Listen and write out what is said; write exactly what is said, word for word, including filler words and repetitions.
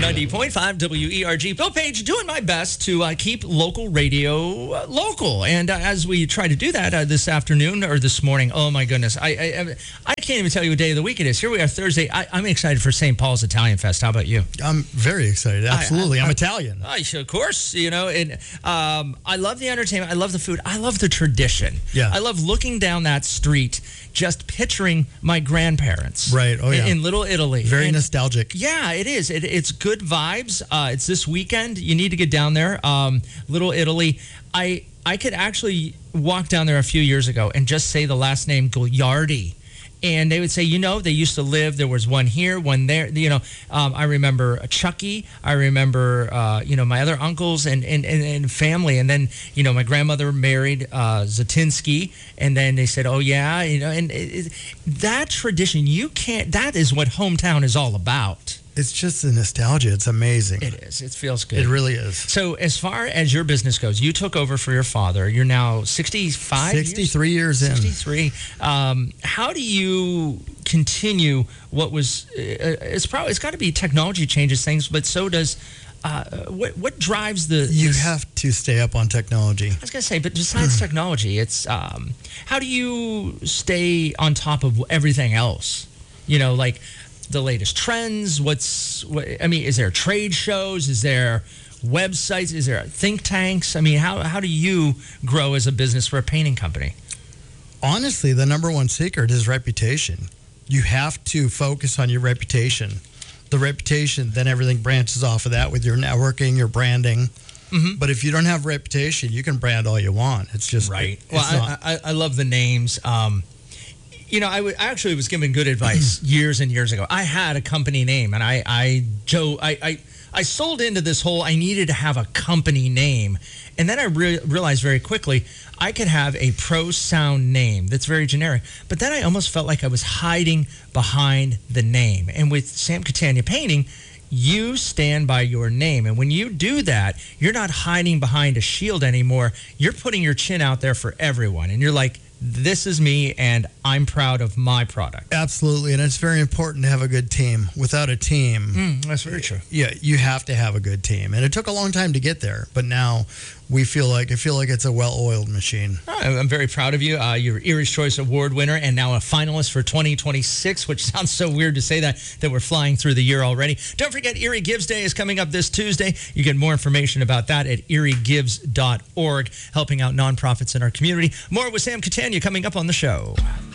ninety point five W E R G. Bill Page, doing my best to uh, keep local radio uh, local. And uh, as we try to do that uh, this afternoon or this morning, oh my goodness, I, I I can't even tell you what day of the week it is. Here we are Thursday. I, I'm excited for Saint Paul's Italian Fest. How about you? I'm very excited. Absolutely. I, I, I'm Italian. I, of course, you know, and um, I love the entertainment. I love the food. I love the tradition. Yeah. I love looking down that street, just picturing my grandparents. Right. Oh, yeah. In, in Little Italy. Very and, nostalgic. Yeah, it is. It, it's good vibes. Uh, it's this weekend. You need to get down there. Um, Little Italy. I I could actually walk down there a few years ago and just say the last name Gagliardi. And they would say, you know, they used to live, there was one here, one there. You know, um, I remember Chucky. I remember, uh, you know, my other uncles and, and, and, and family. And then, you know, my grandmother married uh, Zatinsky. And then they said, oh, yeah. You know, and it, it, that tradition, you can't, that is what hometown is all about. It's just the nostalgia. It's amazing. It is. It feels good. It really is. So as far as your business goes, you took over for your father. You're now sixty-five sixty-three years, years in. sixty-three. Um, how do you continue what was, uh, it's probably, it's got to be technology changes things, but so does, uh, what, what drives the... You this, have to stay up on technology. I was going to say, but besides technology, it's, um, how do you stay on top of everything else? You know, like... the latest trends, what's, what, I mean, is there trade shows? Is there websites? Is there think tanks? I mean, how, how do you grow as a business for a painting company? Honestly, the number one secret is reputation. You have to focus on your reputation. The reputation, then everything branches off of that with your networking, your branding. Mm-hmm. But if you don't have reputation, you can brand all you want. It's just... Right. It, well, I, I, I love the names. Um, You know, I, w- I actually was given good advice years and years ago. I had a company name, and I, I, Joe, I, I, I sold into this whole I needed to have a company name, and then I re- realized very quickly I could have a pro sound name that's very generic, but then I almost felt like I was hiding behind the name. And with Sam Catania Painting, you stand by your name, and when you do that, you're not hiding behind a shield anymore. You're putting your chin out there for everyone, and you're like, this is me, and I'm proud of my product. Absolutely, and it's very important to have a good team. Without a team... Mm, that's very true. Yeah, you have to have a good team. And it took a long time to get there, but now we feel like I feel like it's a well-oiled machine. I'm very proud of you. Uh, you're Erie's Choice Award winner and now a finalist for twenty twenty-six, which sounds so weird to say that, that we're flying through the year already. Don't forget, Erie Gives Day is coming up this Tuesday. You get more information about that at erie gives dot org, helping out nonprofits in our community. More with Sam Catania coming up on the show.